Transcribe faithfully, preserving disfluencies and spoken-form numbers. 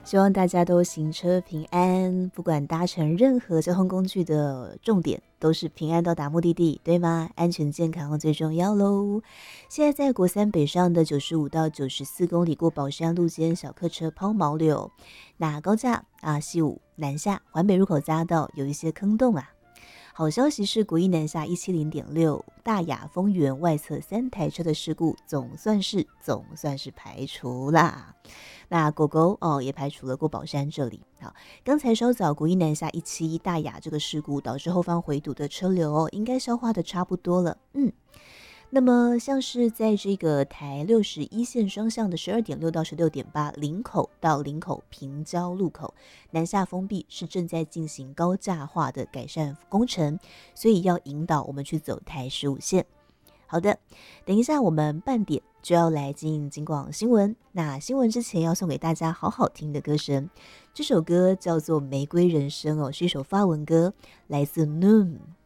希望大家都行车平安，不管搭乘任何交通工具的重点都是平安到达目的地，对吗？安全健康最重要喽。现在在国三北上的九十五到九十四公里过宝山路间小客车抛锚了，那高架啊西武南下环北入口匝道有一些坑洞啊。好消息是国一南下一七零点六大雅丰原外侧三台车的事故总算是总算是排除啦。那狗狗哦也排除了过宝山这里。好，刚才稍早国一南下一七一大雅这个事故导致后方回堵的车流哦，应该消化的差不多了。嗯。那么像是在这个台六十一线双向的十二点六到十六点八林口到林口平交路口南下封闭是正在进行高架化的改善工程，所以要引导我们去走台十五线。好的，等一下我们半点就要来进警广新闻，那新闻之前要送给大家好好听的歌声，这首歌叫做《玫瑰人生》哦，是一首法文歌，来自 Noon。